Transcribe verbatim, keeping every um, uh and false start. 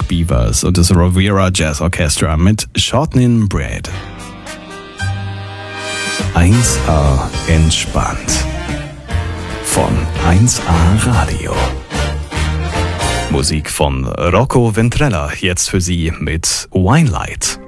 Beavers und das Riviera Jazz Orchestra mit Shortening Bread. eins A entspannt. Von eins A Radio. Musik von Rocco Ventrella, jetzt für Sie mit Winelight.